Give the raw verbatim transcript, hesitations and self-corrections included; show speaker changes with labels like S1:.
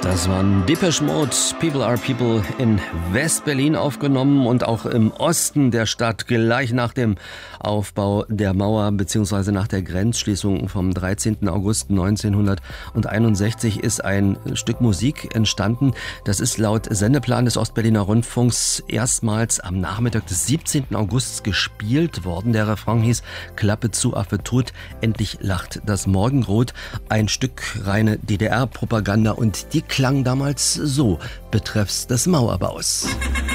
S1: Das waren Depeche Mode, People Are People, in West-Berlin aufgenommen und auch im Osten der Stadt gleich nach dem Aufbau der Mauer bzw. nach der Grenzschließung vom dreizehnten August neunzehnhunderteinundsechzig ist ein Stück Musik entstanden. Das ist laut Sendeplan des Ostberliner Rundfunks erstmals am Nachmittag des siebzehnten August gespielt worden. Der Refrain hieß Klappe zu, Affe tot, endlich lacht das Morgenrot. Ein Stück reine D D R-Propaganda und die klang damals so betreffs des Mauerbaus.